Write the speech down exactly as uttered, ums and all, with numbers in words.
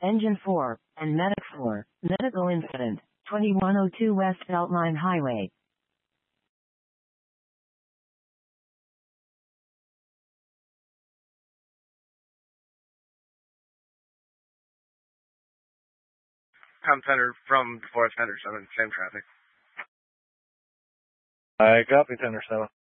Engine four, and Medic four. Medical incident, twenty-one oh two West Beltline Highway. Com Center from Forest Henderson, same traffic. I copy, Center seven.